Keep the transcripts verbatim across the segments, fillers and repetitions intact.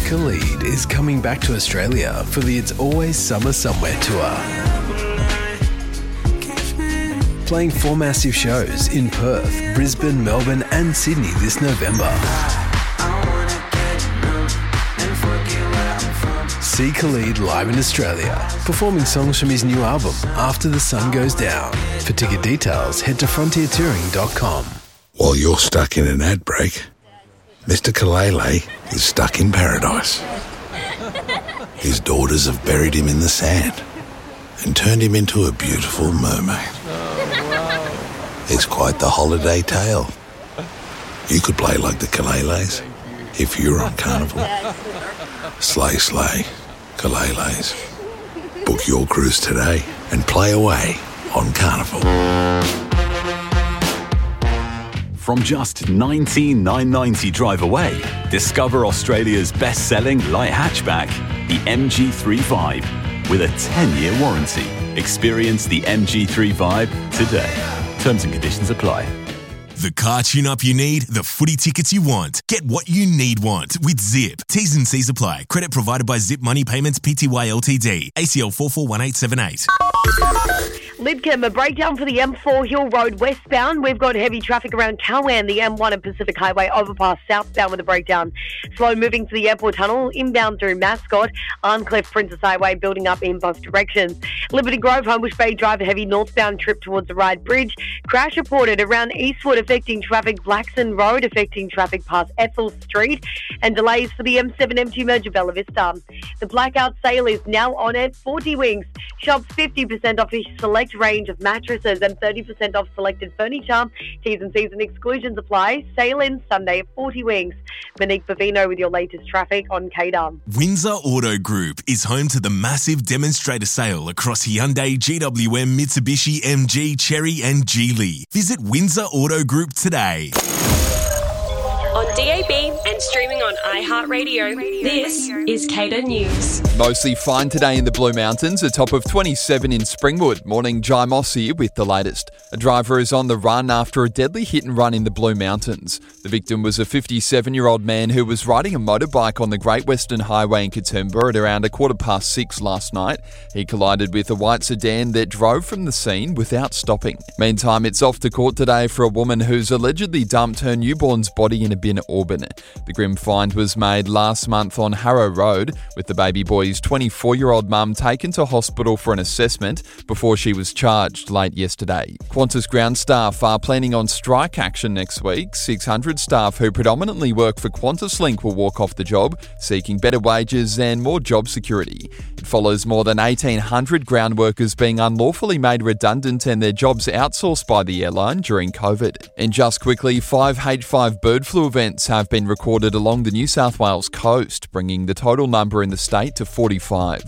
Khalid is coming back to Australia for the It's Always Summer Somewhere tour. Playing four massive shows in Perth, Brisbane, Melbourne and Sydney this November. See Khalid live in Australia, performing songs from his new album, After the Sun Goes Down. For ticket details, head to frontier touring dot com. While you're stuck in an ad break, Mister Kalele is stuck in paradise. His daughters have buried him in the sand and turned him into a beautiful mermaid. It's quite the holiday tale. You could play like the Kaleles if you're on Carnival. Slay, slay, Kaleles. Book your cruise today and play away on Carnival. From just nineteen thousand nine hundred ninety dollars drive away, discover Australia's best-selling light hatchback, the M G three Vibe, with a ten-year warranty. Experience the M G three Vibe today. Terms and conditions apply. The car tune-up you need, the footy tickets you want. Get what you need want with Zip. T's and C's apply. Credit provided by Zip Money Payments Pty Ltd. A C L four four one eight seven eight. Lidcombe, a breakdown for the M four Hill Road westbound. We've got heavy traffic around Cowan, the M one and Pacific Highway overpass southbound with a breakdown. Slow moving to the airport tunnel, inbound through Mascot, Arncliffe Princess Highway building up in both directions. Liberty Grove, Homebush Bay Drive, a heavy northbound trip towards the Ryde Bridge. Crash reported around Eastwood affecting traffic, Blackson Road affecting traffic past Ethel Street, and delays for the M seven M two merger Bella Vista. The blackout sale is now on at forty Winks. Shops fifty percent off a select range of mattresses and thirty percent off selected furniture. T's and C's and exclusions apply. Sale ends Sunday at forty Winks. Monique Bavino with your latest traffic on K D A M. Windsor Auto Group is home to the massive demonstrator sale across Hyundai, G W M, Mitsubishi, M G, Chery and Geely. Visit Windsor Auto Group today. On D A B and streaming on iHeartRadio, this is K D A News. Mostly fine today in the Blue Mountains, a top of twenty-seven in Springwood. Morning, Jai Moss here with the latest. A driver is on the run after a deadly hit and run in the Blue Mountains. The victim was a fifty-seven-year-old man who was riding a motorbike on the Great Western Highway in Katoomba at around a quarter past six last night. He collided with a white sedan that drove from the scene without stopping. Meantime, it's off to court today for a woman who's allegedly dumped her newborn's body in a bin at Auburn. The grim find was made last month on Harrow Road, with the baby boy's twenty-four-year-old mum taken to hospital for an assessment before she was charged late yesterday. Qantas ground staff are planning on strike action next week. six hundred staff who predominantly work for QantasLink will walk off the job, seeking better wages and more job security. It follows more than eighteen hundred ground workers being unlawfully made redundant and their jobs outsourced by the airline during COVID. And just quickly, five H five bird flu events have been recorded along the New South Wales coast, bringing the total number in the state to forty-five.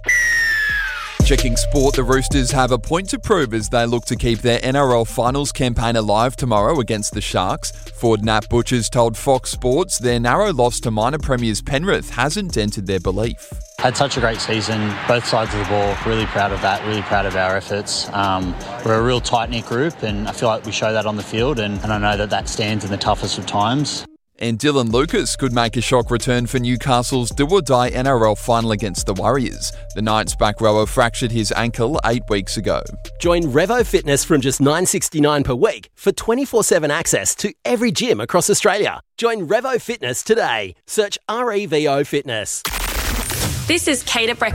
Checking sport, the Roosters have a point to prove as they look to keep their N R L Finals campaign alive tomorrow against the Sharks. Forward Nat Butchers told Fox Sports their narrow loss to minor premiers Penrith hasn't dented their belief. Had such a great season, both sides of the ball. Really proud of that, really proud of our efforts. Um, we're a real tight-knit group and I feel like we show that on the field and, and I know that that stands in the toughest of times. And Dylan Lucas could make a shock return for Newcastle's do-or-die N R L final against the Warriors. The Knights back rower fractured his ankle eight weeks ago. Join Revo Fitness from just nine dollars sixty-nine per week for twenty-four seven access to every gym across Australia. Join Revo Fitness today. Search R E V O Fitness. This is K D A Breakfast.